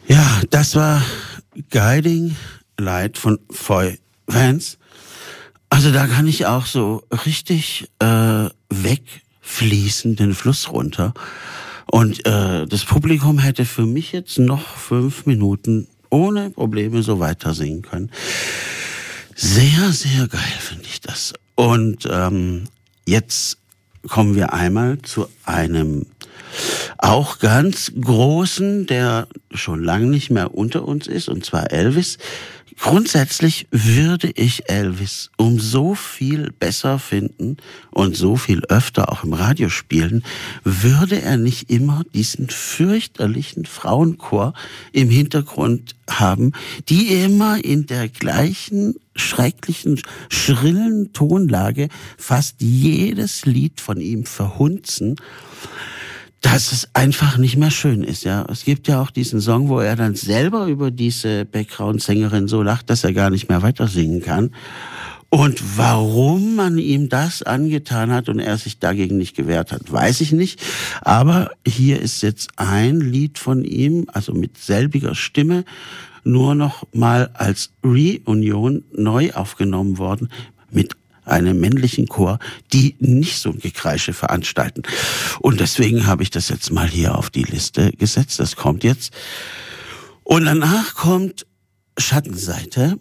Ja, das war Guiding Light von Foy Vance. Also da kann ich auch so richtig wegfließen, den Fluss runter. Und das Publikum hätte für mich jetzt noch 5 Minuten ohne Probleme so weiter singen können. Sehr, sehr geil finde ich das. Und jetzt kommen wir einmal zu einem auch ganz großen, der schon lange nicht mehr unter uns ist, und zwar Elvis. Grundsätzlich würde ich Elvis um so viel besser finden und so viel öfter auch im Radio spielen, würde er nicht immer diesen fürchterlichen Frauenchor im Hintergrund haben, die immer in der gleichen schrecklichen, schrillen Tonlage fast jedes Lied von ihm verhunzen, dass es einfach nicht mehr schön ist, ja. Es gibt ja auch diesen Song, wo er dann selber über diese Background-Sängerin so lacht, dass er gar nicht mehr weiter singen kann. Und warum man ihm das angetan hat und er sich dagegen nicht gewehrt hat, weiß ich nicht. Aber hier ist jetzt ein Lied von ihm, also mit selbiger Stimme, nur noch mal als Reunion neu aufgenommen worden, mit einem männlichen Chor, die nicht so ein Gekreische veranstalten. Und deswegen habe ich das jetzt mal hier auf die Liste gesetzt. Das kommt jetzt. Und danach kommt Schattenseite.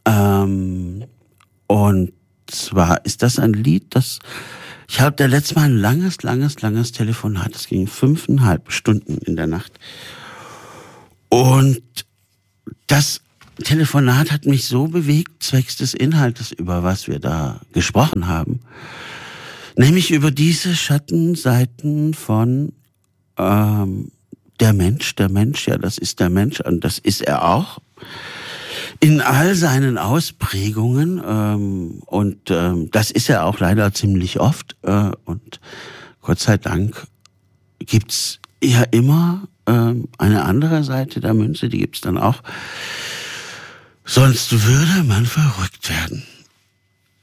Und zwar ist das ein Lied, das ich hatte letztes Mal ein langes Telefonat. Das ging 5,5 Stunden in der Nacht. Und das Telefonat hat mich so bewegt, zwecks des Inhaltes, über was wir da gesprochen haben. Nämlich über diese Schattenseiten von der Mensch, ja, das ist der Mensch und das ist er auch. In all seinen Ausprägungen und das ist er auch leider ziemlich oft und Gott sei Dank gibt's ja immer eine andere Seite der Münze, die gibt's dann auch. Sonst würde man verrückt werden.